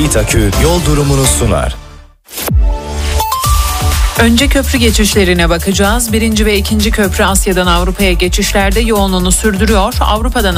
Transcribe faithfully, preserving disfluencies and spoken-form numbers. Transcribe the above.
Vakit Akü yol durumunu sunar. Önce köprü geçişlerine bakacağız. Birinci ve ikinci köprü Asya'dan Avrupa'ya geçişlerde yoğunluğunu sürdürüyor. Avrupa'dan